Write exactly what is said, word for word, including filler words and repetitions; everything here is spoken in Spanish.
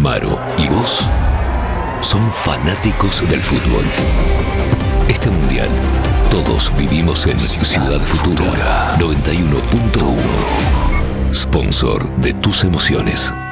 Maro y vos son fanáticos del fútbol. Este mundial, todos vivimos en Ciudad Futura noventa y uno punto uno. Sponsor de tus emociones.